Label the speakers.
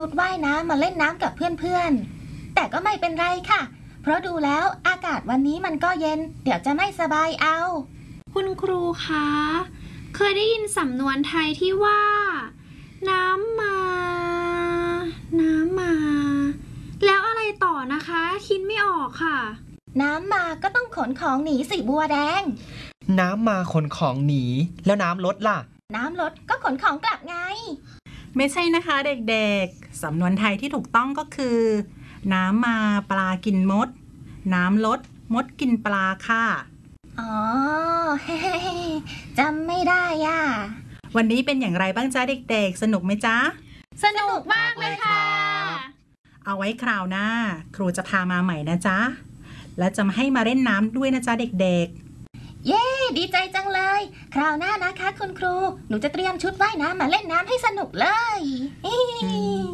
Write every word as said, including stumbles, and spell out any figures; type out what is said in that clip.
Speaker 1: ชุดว่ายน้ำมาเล่นน้ำกับเพื่อนๆแต่ก็ไม่เป็นไรค่ะเพราะดูแล้วอากาศวันนี้มันก็เย็นเดี๋ยวจะไม่สบายเอา
Speaker 2: คุณครูคะเคยได้ยินสำนวนไทยที่ว่า น้ำมา น้ำมา แล้วอะไรต่อนะคะคิดไม่ออกค่ะ
Speaker 1: น้ำมาก็ต้องขนของหนีสิบัวแดง
Speaker 3: น้ำมาขนของหนีแล้วน้ำลดล่ะ
Speaker 1: น้ำลดก็ขนของกลับไง
Speaker 4: ไม่ใช่นะคะเด็กๆสำนวนไทยที่ถูกต้องก็คือน้ำมาปลากินมดน้ำลดมดกินปลาค่ะ
Speaker 1: อ๋อ จำไม่ได้ย่ะ
Speaker 4: วันนี้เป็นอย่างไรบ้างจ๊ะเด็กๆสนุกไหมจ๊ะ
Speaker 2: สนุกมากเลยค่ะ
Speaker 4: เอาไว้คราวหน้าครูจะพามาใหม่นะจ๊ะและจะมาให้มาเล่นน้ำด้วยนะจ๊ะเด็ก
Speaker 1: ๆเย้ดีใจจังเลยคราวหน้านะคะคุณครูหนูจะเตรียมชุดว่ายน้ำมาเล่นน้ำให้สนุกเลย